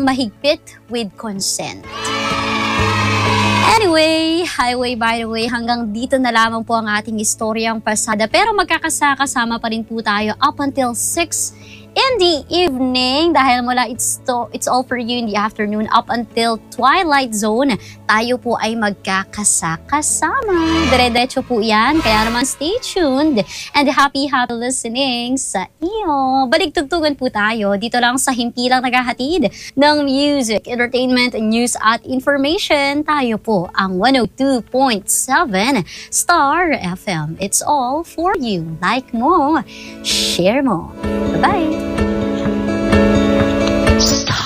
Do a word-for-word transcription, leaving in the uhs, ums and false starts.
mahigpit with consent. Anyway, highway by the way, hanggang dito na lamang po ang ating istoryang pasada. Pero magkakasama pa rin po tayo up until six in the evening. Dahil mula it's, to, it's all for you in the afternoon up until Twilight Zone, tayo po ay magkakasakasama. Dire-diretso po yan. Kaya naman stay tuned and happy happy listening sa iyo. Baligtugtugan po tayo dito lang sa himpilang naghahatid ng music, entertainment, news at information. Tayo po ang one oh two point seven Star F M. It's all for you. Like mo, share mo. Bye-bye!